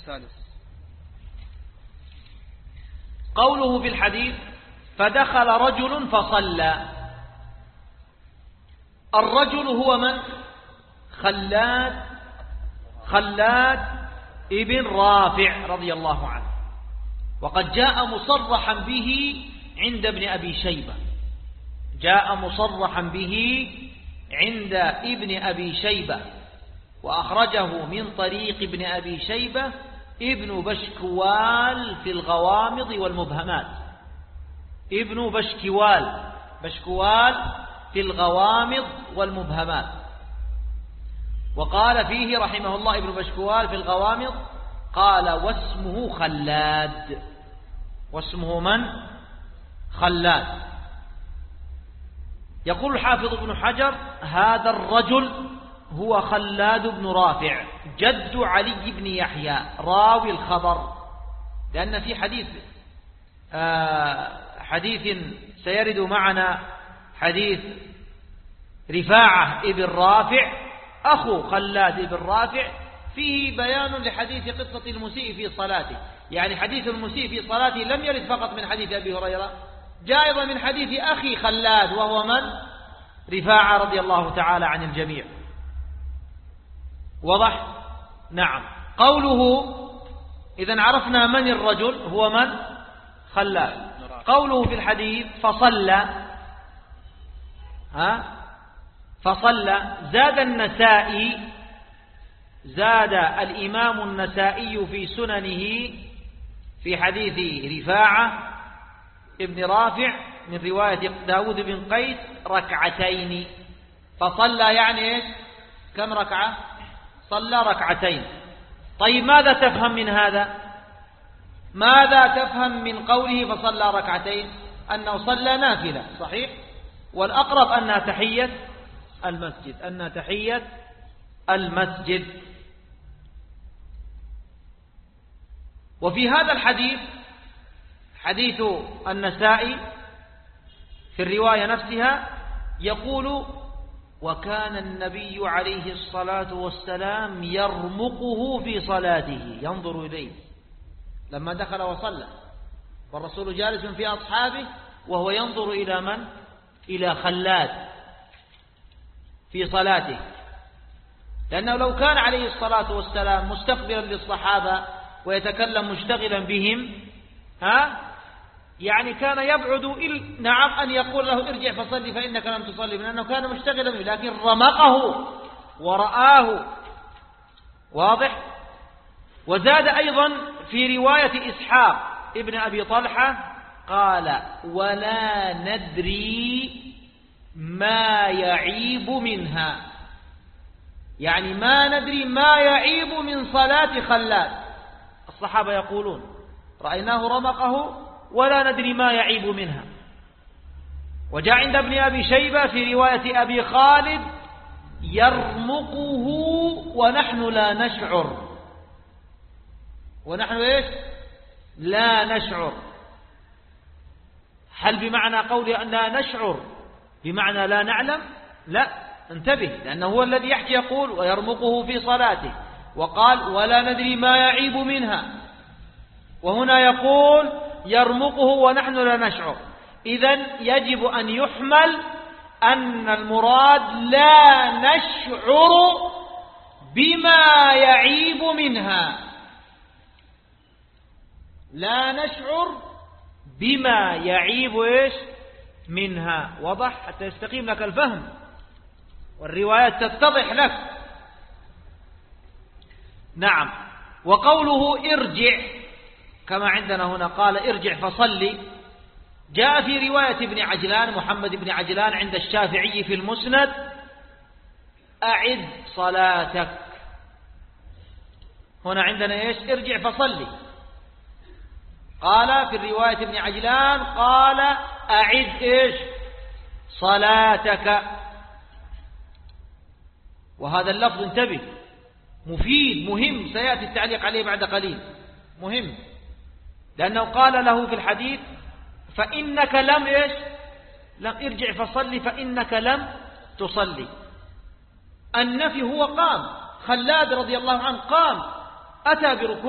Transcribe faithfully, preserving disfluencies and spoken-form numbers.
السادس. قوله في الحديث فدخل رجل فصلى، الرجل هو من؟ خلاد خلاد ابن رافع رضي الله عنه، وقد جاء مصرحا به عند ابن أبي شيبة، جاء مصرحا به عند ابن أبي شيبة، وأخرجه من طريق ابن أبي شيبة ابن بشكوال في الغوامض والمبهمات، ابن بشكوال بشكوال في الغوامض والمبهمات. وقال فيه رحمه الله ابن بشكوال في الغوامض، قال واسمه خلاد، واسمه من؟ خلاد. يقول الحافظ ابن حجر هذا الرجل هو خلاد بن رافع جد علي بن يحيى راوي الخبر، لأن في حديث آه حديث سيرد معنا حديث رفاعة ابن رافع أخو خلاد ابن رافع فيه بيان لحديث قصة المسيء في صلاته، يعني حديث المسيء في صلاته لم يرد فقط من حديث أبي هريرة، جاء أيضا من حديث أخي خلاد وهو من؟ رفاعة رضي الله تعالى عن الجميع. وضح؟ نعم. قوله إذن عرفنا من الرجل هو من؟ خلاد. قوله في الحديث فصلى، ها فصلى، زاد النسائي، زاد الإمام النسائي في سننه في حديث رفاعة ابن رافع من رواية داود بن قيس ركعتين، فصلى يعني إيش؟ كم ركعة؟ صلى ركعتين. طيب ماذا تفهم من هذا؟ ماذا تفهم من قوله فصلى ركعتين؟ أنه صلى نافلة، صحيح؟ والأقرب أنها تحية المسجد، أنها تحية المسجد. وفي هذا الحديث حديث النسائي في الرواية نفسها يقول وكان النبي عليه الصلاة والسلام يرمقه في صلاته، ينظر إليه لما دخل وصلى، والرسول جالس في أصحابه وهو ينظر إلى من؟ إلى خلاد في صلاته، لأنه لو كان عليه الصلاة والسلام مستقبلا للصحابة ويتكلم مشتغلا بهم ها يعني كان يبعد إل... نعم أن يقول له ارجع فصلي فإنك لم تصلي، لأنه كان مشتغلا به، لكن رمقه ورآه. واضح؟ وزاد أيضا في رواية إسحاق ابن أبي طلحة قال ولا ندري ما يعيب منها، يعني ما ندري ما يعيب من صلاة خلاد. الصحابة يقولون رأيناه رمقه ولا ندري ما يعيب منها. وجاء عند ابن أبي شيبة في رواية أبي خالد يرمقه ونحن لا نشعر، ونحن إيش؟ لا نشعر. هل بمعنى قولي أن لا نشعر بمعنى لا نعلم؟ لا، انتبه، لأنه هو الذي يحكي يقول ويرمقه في صلاته، وقال ولا ندري ما يعيب منها، وهنا يقول يرمقه ونحن لا نشعر. إذن يجب أن يحمل أن المراد لا نشعر بما يعيب منها، لا نشعر بما يعيب إيش منها. وضح؟ حتى يستقيم لك الفهم والروايات تتضح لك. نعم. وقوله ارجع كما عندنا هنا قال ارجع فصلي، جاء في رواية ابن عجلان محمد بن عجلان عند الشافعي في المسند أعد صلاتك. هنا عندنا إيش؟ ارجع فصلي. قال في الرواية ابن عجلان قال أعد إيش؟ صلاتك. وهذا اللفظ انتبه مفيد مهم، سيأتي التعليق عليه بعد قليل، مهم، لأنه قال له في الحديث فإنك لم إيش؟ لم ارجع فصلي فإنك لم تصلي. النفي هو قام، خلاد رضي الله عنه قام أتى بركوع